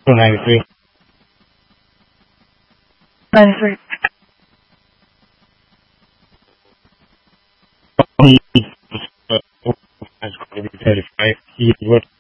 293. 93. That's going to be 35. He would